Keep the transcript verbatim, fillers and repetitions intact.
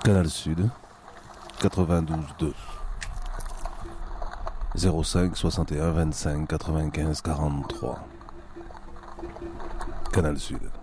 Canal Sud, quatre-vingt-douze deux. zéro cinq soixante et un vingt-cinq quatre-vingt-quinze quarante-trois. Canal Sud.